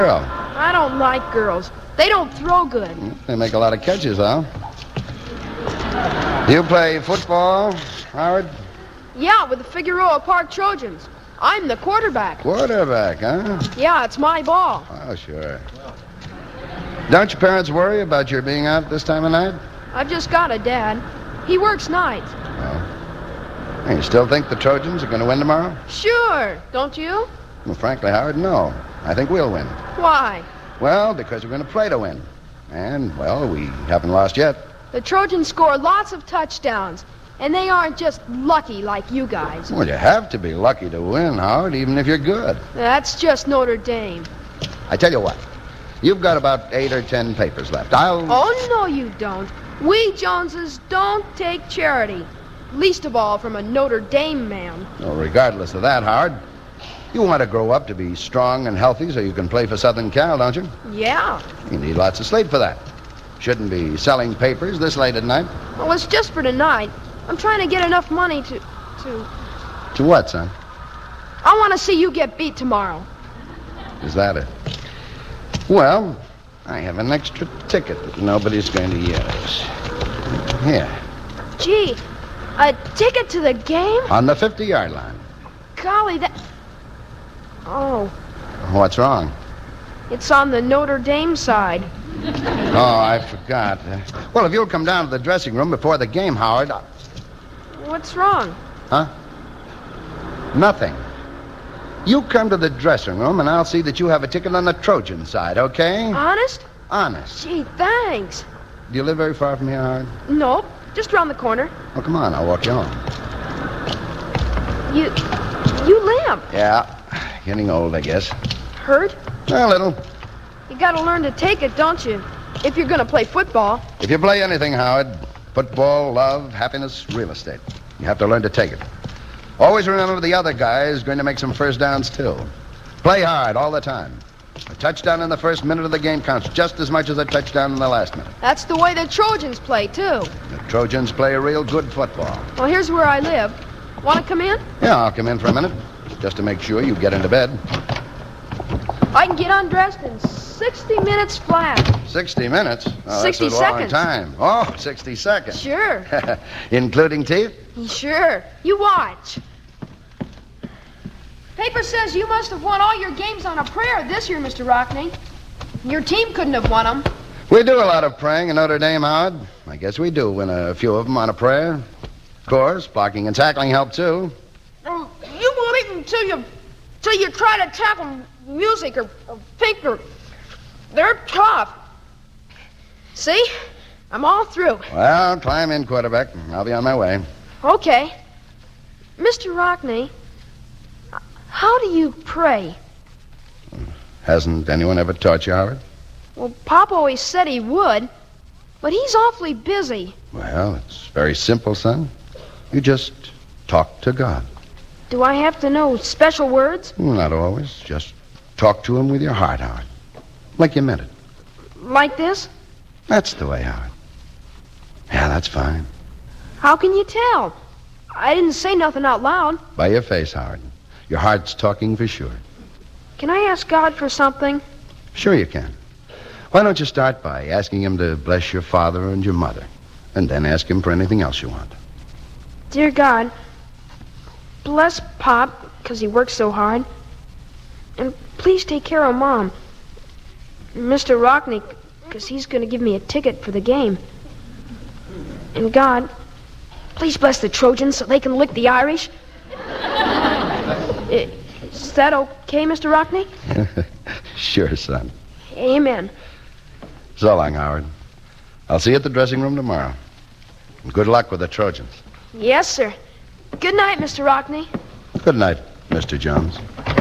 Girl. I don't like girls. They don't throw good. They make a lot of catches, huh? You play football, Howard? Yeah, with the Figueroa Park Trojans. I'm the quarterback. Quarterback, huh? Yeah, it's my ball. Oh, sure. Don't your parents worry about your being out this time of night? I've just got a dad. He works nights. Oh. And you still think the Trojans are going to win tomorrow? Sure, don't you? Well, frankly, Howard, no. I think we'll win. Why? Well, because we're going to play to win. And, well, we haven't lost yet. The Trojans score lots of touchdowns, and they aren't just lucky like you guys. Well, you have to be lucky to win, Howard, even if you're good. That's just Notre Dame. I tell you what. You've got about 8 or 10 papers left. Oh, no, you don't. We Joneses don't take charity. Least of all from a Notre Dame man. Well, regardless of that, Howard, you want to grow up to be strong and healthy so you can play for Southern Cal, don't you? Yeah. You need lots of sleep for that. Shouldn't be selling papers this late at night. Well, it's just for tonight. I'm trying to get enough money to... To what, son? I want to see you get beat tomorrow. Is that it? Well, I have an extra ticket that nobody's going to use. Here. Gee, a ticket to the game? On the 50-yard line. Golly, that... Oh, What's wrong? it's on the Notre Dame side. Oh, I forgot. Well, if you'll come down to the dressing room before the game, Howard... What's wrong? Huh? Nothing. You come to the dressing room, and I'll see that you have a ticket on the Trojan side, okay? Honest? Honest. Gee, thanks. Do you live very far from here, Howard? Nope, just around the corner. Oh, come on, I'll walk you home. You limp. Yeah, getting old, I guess. Hurt? A little. You gotta learn to take it, don't you? If you're gonna play football. If you play anything, Howard, football, love, happiness, real estate, you have to learn to take it. Always remember the other guy is going to make some first downs, too. Play hard all the time. A touchdown in the first minute of the game counts just as much as a touchdown in the last minute. That's the way the Trojans play, too. The Trojans play a real good football. Well, here's where I live. Want to come in? Yeah, I'll come in for a minute, just to make sure you get into bed. I can get undressed in 60 minutes flat. 60 minutes? Oh, 60 that's a long seconds. time. Oh, 60 seconds. Sure. Including teeth? Sure. You watch. Paper says you must have won all your games on a prayer this year, Mr. Rockney. Your team couldn't have won them. We do a lot of praying in Notre Dame, Howard. I guess we do win a few of them on a prayer. Of course, blocking and tackling help, too. You won't eat until you try to tackle music or paper. They're tough. See? I'm all through. Well, climb in, quarterback. I'll be on my way. Okay. Mr. Rockney, how do you pray? Hasn't anyone ever taught you, Howard? Well, Pop always said he would, but he's awfully busy. Well, it's very simple, son. You just talk to God. Do I have to know special words? Not always. Just talk to him with your heart, Howard. Like you meant it. Like this? That's the way, Howard. Yeah, that's fine. How can you tell? I didn't say nothing out loud. By your face, Howard. Your heart's talking for sure. Can I ask God for something? Sure you can. Why don't you start by asking him to bless your father and your mother, and then ask him for anything else you want. Dear God, bless Pop, because he works so hard. And please take care of Mom. And Mr. Rockney, because he's going to give me a ticket for the game. And God, please bless the Trojans so they can lick the Irish. Is that okay, Mr. Rockney? Sure, son. Amen. So long, Howard. I'll see you at the dressing room tomorrow. And good luck with the Trojans. Yes, sir. Good night, Mr. Rockney. Good night, Mr. Jones.